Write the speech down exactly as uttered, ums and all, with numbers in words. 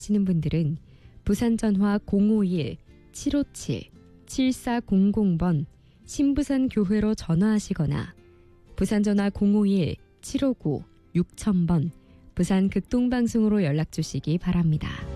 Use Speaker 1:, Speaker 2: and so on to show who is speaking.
Speaker 1: 하시는 분들은 부산전화 공오일 칠오칠 칠사공공 번 신부산교회로 전화하시거나 부산전화 공오일 칠오구 육천 번 부산극동방송으로 연락주시기 바랍니다.